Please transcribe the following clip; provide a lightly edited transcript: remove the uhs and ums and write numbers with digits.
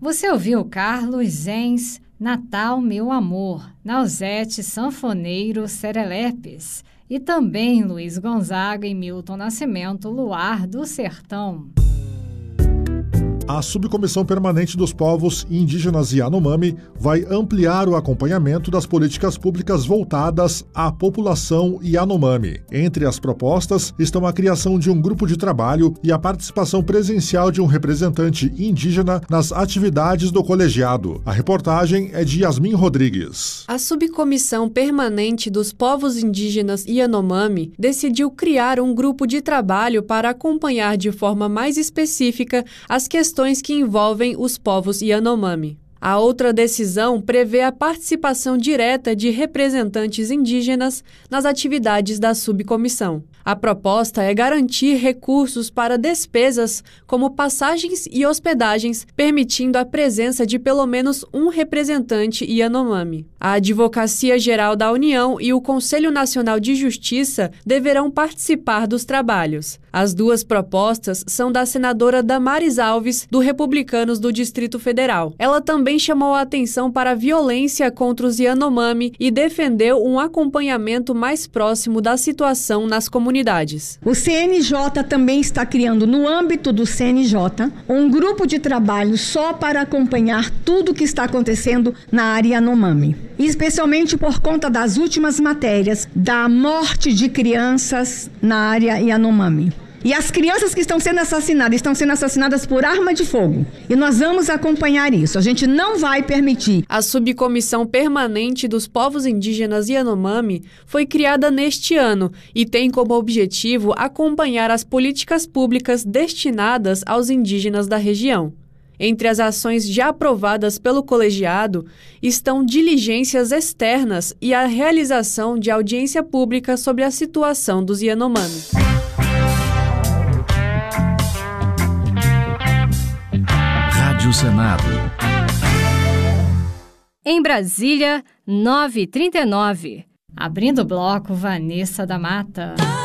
Você ouviu Carlos Zenz, Natal, Meu Amor, Nausete, Sanfoneiro, Serelepes, e também Luiz Gonzaga e Milton Nascimento, Luar do Sertão. A Subcomissão Permanente dos Povos Indígenas Yanomami vai ampliar o acompanhamento das políticas públicas voltadas à população Yanomami. Entre as propostas estão a criação de um grupo de trabalho e a participação presencial de um representante indígena nas atividades do colegiado. A reportagem é de Yasmin Rodrigues. A Subcomissão Permanente dos Povos Indígenas Yanomami decidiu criar um grupo de trabalho para acompanhar de forma mais específica as questões que envolvem os povos Yanomami. A outra decisão prevê a participação direta de representantes indígenas nas atividades da subcomissão. A proposta é garantir recursos para despesas como passagens e hospedagens, permitindo a presença de pelo menos um representante Yanomami. A Advocacia Geral da União e o Conselho Nacional de Justiça deverão participar dos trabalhos. As duas propostas são da senadora Damares Alves, do Republicanos do Distrito Federal. Ela também chamou a atenção para a violência contra os Yanomami e defendeu um acompanhamento mais próximo da situação nas comunidades. O CNJ também está criando, no âmbito do CNJ, um grupo de trabalho só para acompanhar tudo o que está acontecendo na área Yanomami. Especialmente por conta das últimas matérias da morte de crianças na área Yanomami. E as crianças que estão sendo assassinadas por arma de fogo. E nós vamos acompanhar isso. A gente não vai permitir. A Subcomissão Permanente dos Povos Indígenas Yanomami foi criada neste ano e tem como objetivo acompanhar as políticas públicas destinadas aos indígenas da região. Entre as ações já aprovadas pelo colegiado estão diligências externas e a realização de audiência pública sobre a situação dos Yanomami. Rádio Senado. Em Brasília, 9h39. Abrindo o bloco, Vanessa da Mata.